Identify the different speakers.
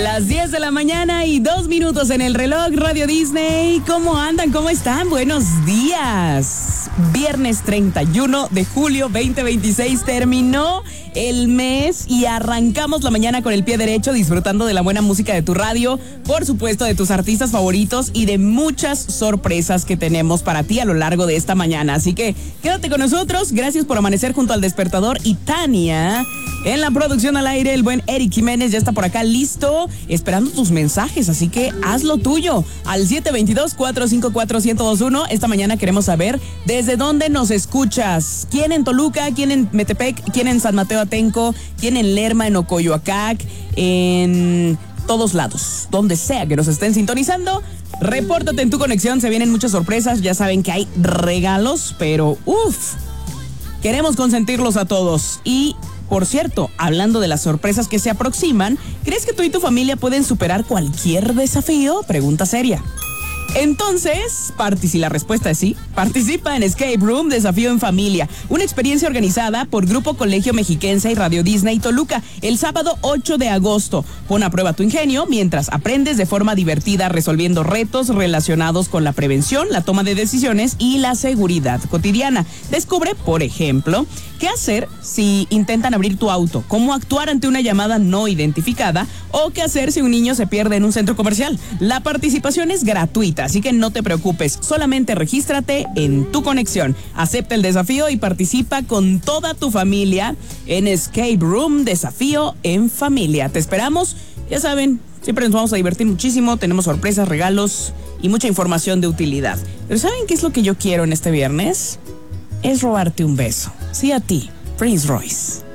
Speaker 1: Las 10 de la mañana y 2 minutos en el reloj. Radio Disney, ¿cómo andan? ¿Cómo están? Buenos días. Viernes 31 de julio 2026 terminó el mes y arrancamos la mañana con el pie derecho, disfrutando de la buena música de tu radio, por supuesto de tus artistas favoritos y de muchas sorpresas que tenemos para ti a lo largo de esta mañana. Así que quédate con nosotros. Gracias por amanecer junto al despertador. Y Tania, en la producción al aire, el buen Eric Jiménez ya está por acá listo, esperando tus mensajes, así que haz lo tuyo al 722-454-1021. Esta mañana queremos saber desde dónde nos escuchas. ¿Quién en Toluca? ¿Quién en Metepec? ¿Quién en San Mateo Atenco? ¿Quién en Lerma, en Ocoyoacac? En todos lados, donde sea que nos estén sintonizando. Repórtate en tu conexión, se vienen muchas sorpresas. Ya saben que hay regalos, pero queremos consentirlos a todos. Y por cierto, hablando de las sorpresas que se aproximan, ¿crees que tú y tu familia pueden superar cualquier desafío? Pregunta seria. Entonces, si la respuesta es sí, participa en Escape Room Desafío en Familia, una experiencia organizada por Grupo Colegio Mexiquense y Radio Disney Toluca, el sábado 8 de agosto. Pon a prueba tu ingenio mientras aprendes de forma divertida resolviendo retos relacionados con la prevención, la toma de decisiones y la seguridad cotidiana. Descubre, por ejemplo, qué hacer si intentan abrir tu auto, cómo actuar ante una llamada no identificada o qué hacer si un niño se pierde en un centro comercial. La participación es gratuita, así que no te preocupes, solamente regístrate en tu conexión, acepta el desafío y participa con toda tu familia en Escape Room Desafío en Familia. Te esperamos, ya saben, siempre nos vamos a divertir muchísimo, tenemos sorpresas, regalos y mucha información de utilidad. Pero ¿saben qué es lo que yo quiero en este viernes? Es robarte un beso. Sí, a ti, Prince Royce.